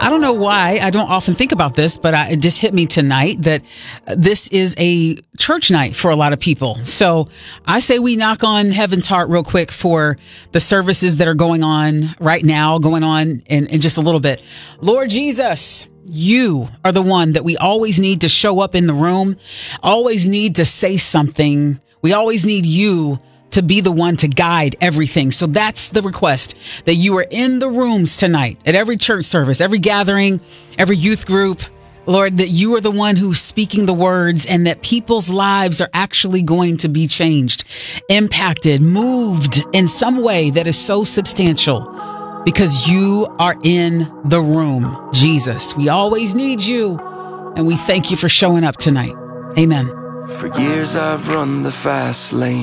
I don't know why. I don't often think about this, but it just hit me tonight that this is a church night for a lot of people. So I say we knock on heaven's heart real quick for the services that are going on right now, going on in just a little bit. Lord Jesus, you are the one that we always need to show up in the room, always need to say something. We always need you to be the one to guide everything. So that's the request, that you are in the rooms tonight at every church service, every gathering, every youth group. Lord, that you are the one who's speaking the words and that people's lives are actually going to be changed, impacted, moved in some way that is so substantial because you are in the room. Jesus, we always need you, and we thank you for showing up tonight. Amen. For years I've run the fast lane.